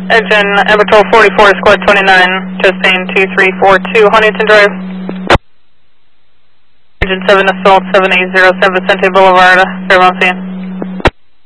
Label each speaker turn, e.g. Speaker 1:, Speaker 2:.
Speaker 1: Engine Aperture 44, Squad 29, Chastain 2342, Huntington Drive. Engine 7 Assault 7807, Vicente Boulevard, Fairmont,